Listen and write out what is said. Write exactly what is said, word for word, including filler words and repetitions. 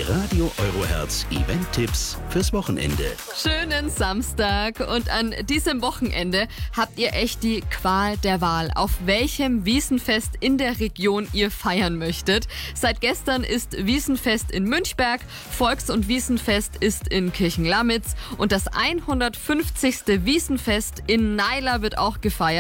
Radio Eurohertz Event-Tipps fürs Wochenende. Schönen Samstag und an diesem Wochenende habt ihr echt die Qual der Wahl, auf welchem Wiesenfest in der Region ihr feiern möchtet. Seit gestern ist Wiesenfest in Münchberg, Volks- und Wiesenfest ist in Kirchenlamitz und das hundertfünfzigste Wiesenfest in Naila wird auch gefeiert.